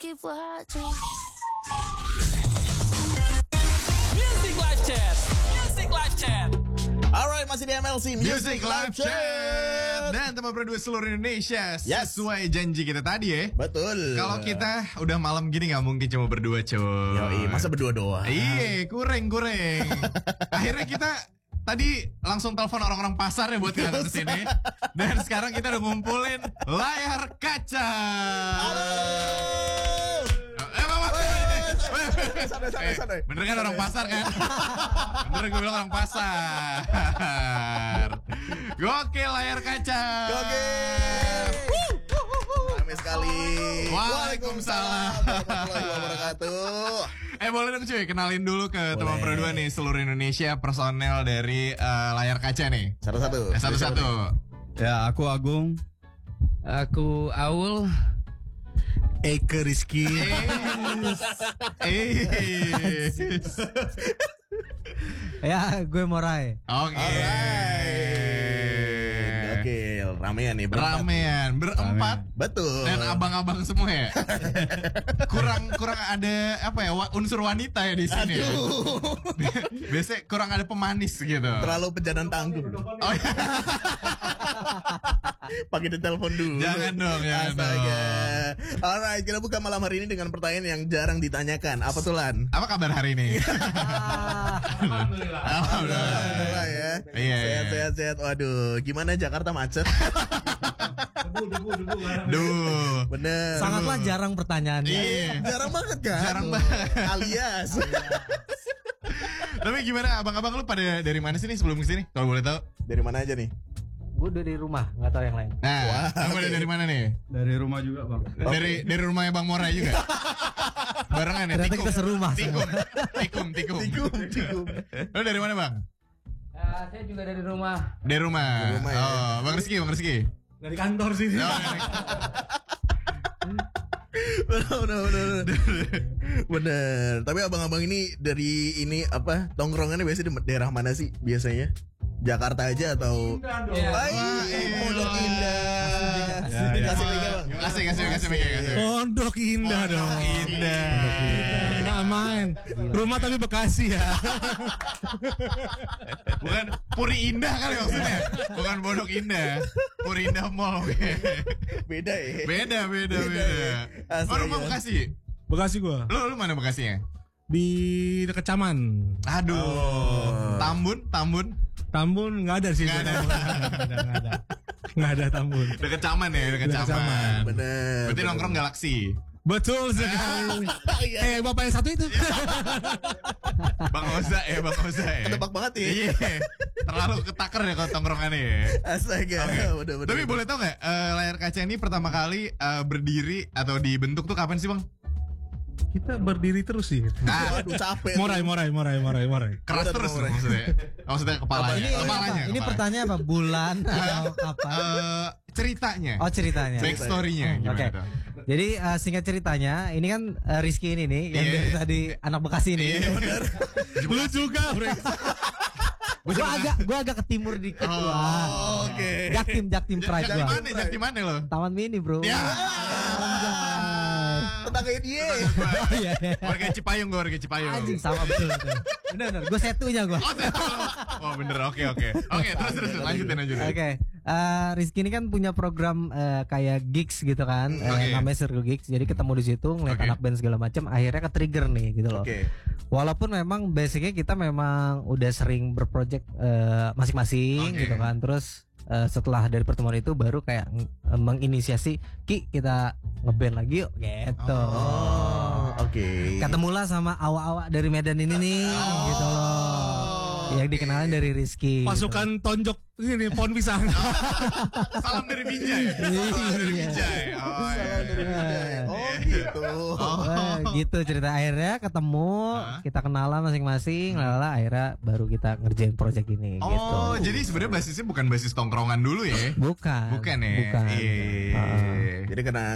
keep watching. Music Live Chat. Music Live Chat. Alright, masih di MLC Music Live Chat. Dan teman berdua seluruh Indonesia. Sesuai janji kita tadi ya. Betul. Kalau kita udah malam gini gak mungkin cuma berdua cuy. Yoi, masa berdua doang? Iya, kurang. Akhirnya kita tadi langsung telepon orang-orang pasar ya buat datang ke sini. Dan sekarang kita udah ngumpulin layar kaca. Halo. Santai. Bener kan orang pasar kan? Bener gue bilang orang pasar. Gokil layar kaca. Gokil. Rame sekali. Waalaikumsalam warahmatullahi wabarakatuh. Boleh dong cuy, kenalin dulu ke teman berdua nih seluruh Indonesia personel dari layar kaca nih. Satu-satu. Ya, aku Agung. Aku Aul. Eke Rizky. Ya, gue Morai. Oke. Oke, ramean nih. Ramean berempat. Betul. Dan abang-abang semua ya. kurang ada apa ya unsur wanita ya di sini. Biasanya kurang ada pemanis gitu. Terlalu pejanan tanggung. Oh iya. Pakai ditelepon dulu. Jangan dong. Alright, kita buka malam hari ini dengan pertanyaan yang jarang ditanyakan. Apa tuh, Lan? Apa kabar hari ini? Alhamdulillah ya. Iya. Sehat. Waduh, gimana Jakarta macet? Duh. Bener. Sangatlah jarang pertanyaannya. Iya. Jarang banget kan? Jarang banget. Alias. Tapi gimana abang-abang lu pada dari mana sih nih sebelum kesini? Kalau boleh tahu. Dari mana aja nih? Gue dari rumah, nggak tahu yang lain. Nah, Wah, kamu dari mana nih? Dari rumah juga, Bang. Dari rumahnya Bang Morai juga. Barengan ya. Ternyata kita serumah. Tikum. Lu dari mana, Bang? Saya juga dari rumah. Dari rumah. Ya. Oh, Bang Rizky. Dari kantor sih. Bener. Tapi abang-abang ini dari ini apa? Tongkrongannya biasanya di daerah mana sih biasanya? Jakarta aja atau Pondok Indah. Kasih lagi, Bang. Kasih. Pondok Indah dong. Nggak main. Rumah tapi Bekasi ya. Bukan Puri Indah kali maksudnya. Bukan Pondok Indah. Puri Indah Mall. Beda ya. Beda. Asli Oh, rumah ya. Bekasi. Bekasi gua. Lu mana Bekasinya? Di dekat Caman. Aduh. Tambun nggak ada sih. Nggak ada. Nggak ada Tambun. Dekat Caman ya, dekat Dekat Caman. Caman. Bener. Berarti nongkrong Galaksi. Betul sekali. Bapak yang satu itu. Bang Oza ya. Kedebak banget ya. Iya. Terlalu ketaker ya kalau tongkrongannya ya. Astaga. Bener. Tapi boleh tau gak layar kaca ini pertama kali berdiri atau dibentuk tuh kapan sih, Bang? Kita berdiri terus sih. Aduh, capek. Morai. Keras terus Morai. maksudnya kepalanya. Ini pertanyaan apa? Bulan atau apa? Ceritanya. Oh, ceritanya. Backstory-nya gimana Oke. tuh? Jadi singkat ceritanya, ini kan Rizky ini nih yang dari tadi anak Bekasi nih. Iya benar. Lu juga, Bre. Gua agak ke timur dikit gua. Oke. Jaktim Pride gua. Jakti mana lo? Taman Mini, Bro. Ya. Tetangga dia. Iya. Warga Cipayung. Anjing sama betul. Bener. Gua setunya gua. Oh bener, oke. Terus lanjutin. Oke. Rizky ini kan punya program kayak gigs gitu kan, namanya Circle Gigs. Jadi ketemu di situ ngeliat anak band segala macam, akhirnya ke trigger nih gitu loh. Oke. Walaupun memang basicnya kita memang udah sering berproject masing-masing gitu kan. Terus setelah dari pertemuan itu baru kayak menginisiasi kita ngeband lagi yuk gitu. Oke. Ketemulah sama awak-awak dari Medan ini nih gitu loh. Yang dikenalin dari Rizky. Pasukan tonjok ini pohon pisang. Salam dari Binjai. Gitu. Gitu cerita akhirnya ketemu, kita kenalan masing-masing, akhirnya baru kita ngerjain project ini gitu. Oh, jadi sebenarnya basisnya bukan basis tongkrongan dulu ya? Bukan ya? bukan. Iya. Jadi karena